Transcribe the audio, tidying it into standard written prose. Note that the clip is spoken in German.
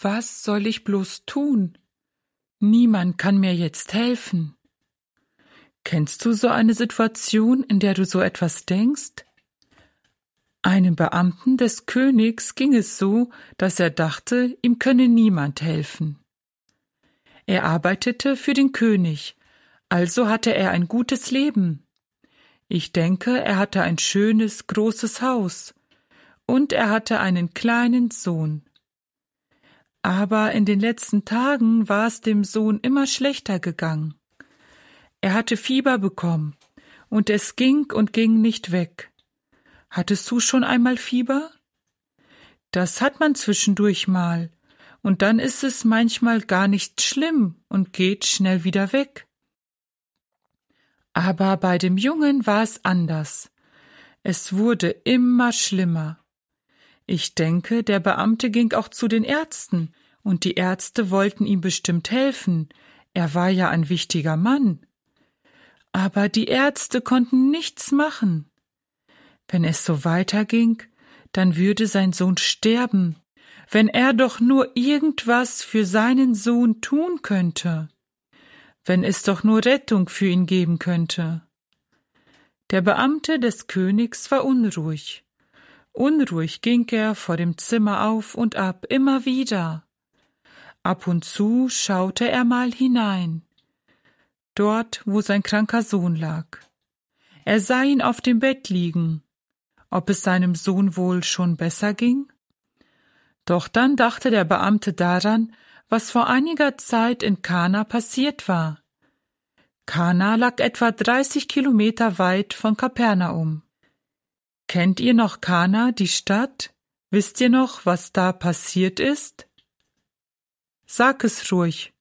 Was soll ich bloß tun? Niemand kann mir jetzt helfen. Kennst du so eine Situation, in der du so etwas denkst? Einem Beamten des Königs ging es so, dass er dachte, ihm könne niemand helfen. Er arbeitete für den König, also hatte er ein gutes Leben. Ich denke, er hatte ein schönes, großes Haus und er hatte einen kleinen Sohn. Aber in den letzten Tagen war es dem Sohn immer schlechter gegangen. Er hatte Fieber bekommen und es ging und ging nicht weg. Hattest du schon einmal Fieber? Das hat man zwischendurch mal, und dann ist es manchmal gar nicht schlimm und geht schnell wieder weg. Aber bei dem Jungen war es anders. Es wurde immer schlimmer. Ich denke, der Beamte ging auch zu den Ärzten, und die Ärzte wollten ihm bestimmt helfen. Er war ja ein wichtiger Mann. Aber die Ärzte konnten nichts machen. Wenn es so weiterging, dann würde sein Sohn sterben, wenn er doch nur irgendwas für seinen Sohn tun könnte, wenn es doch nur Rettung für ihn geben könnte. Der Beamte des Königs war unruhig. Unruhig ging er vor dem Zimmer auf und ab, immer wieder. Ab und zu schaute er mal hinein, dort, wo sein kranker Sohn lag. Er sah ihn auf dem Bett liegen. Ob es seinem Sohn wohl schon besser ging? Doch dann dachte der Beamte daran, was vor einiger Zeit in Kana passiert war. Kana lag etwa 30 Kilometer weit von Kapernaum. Kennt ihr noch Kana, die Stadt? Wisst ihr noch, was da passiert ist? Sag es ruhig.